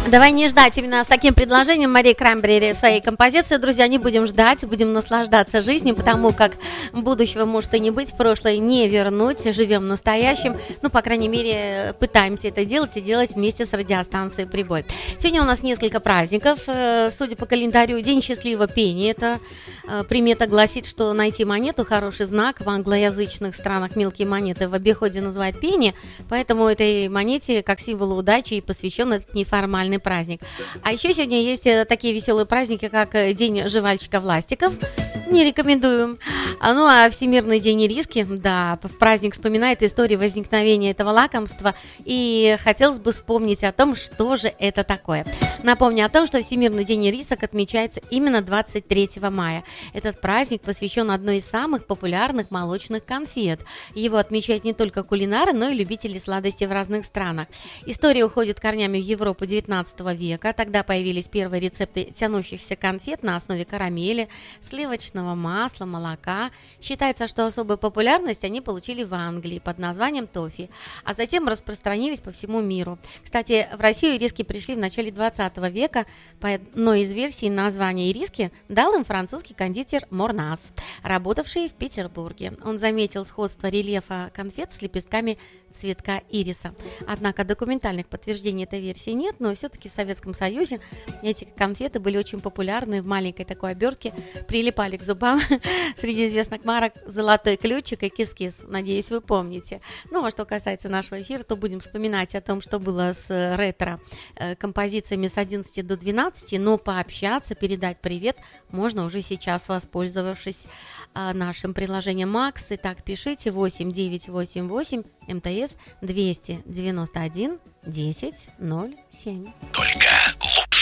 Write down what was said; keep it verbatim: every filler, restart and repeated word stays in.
Давай не ждать именно с таким предложением Марии Краймбрери своей композиции. Друзья, не будем ждать, будем наслаждаться жизнью, потому как будущего может и не быть, прошлое не вернуть, живем настоящим. Ну, по крайней мере, пытаемся это делать и делать вместе с радиостанцией «Прибой». Сегодня у нас несколько праздников. Судя по календарю, День счастливого пения. Это примета гласит, что найти монету – хороший знак. В англоязычных странах мелкие монеты в обиходе называют пени, поэтому этой монете как символу удачи и посвящен этот неформальный праздник. А еще сегодня есть такие веселые праздники, как День жевальщиков ластиков. Не рекомендуем. Ну а Всемирный день ириски, да, праздник вспоминает историю возникновения этого лакомства, и хотелось бы вспомнить о том, что же это такое. Напомню о том, что Всемирный день ирисок отмечается именно двадцать третьего мая. Этот праздник посвящен одной из самых популярных молочных конфет. Его отмечают не только кулинары, но и любители сладостей в разных странах. История уходит корнями в Европу девятнадцатого века. Тогда появились первые рецепты тянущихся конфет на основе карамели, сливочного масла, молока. Считается, что особую популярность они получили в Англии под названием тоффи, а затем распространились по всему миру. Кстати, в Россию ириски пришли в начале двадцатого века. По одной из версий названия ириски дал им французский кондитер Морнас, работавший в Петербурге. Он заметил сходство рельефа конфет с лепестками цветка ириса. Однако документальных подтверждений этой версии нет, но все-таки в Советском Союзе эти конфеты были очень популярны в маленькой такой обертке, прилипали к зубам. Среди известных марок «Золотой ключик» и «Кис-кис». Надеюсь, вы помните. Ну, а что касается нашего эфира, то будем вспоминать о том, что было с ретро-композициями с одиннадцати до двенадцати, но пообщаться, передать привет можно уже сейчас, воспользовавшись нашим приложением Макс. Итак, пишите восемь девятьсот восемьдесят восемь МТС двести девяносто один десять ноль семь. Только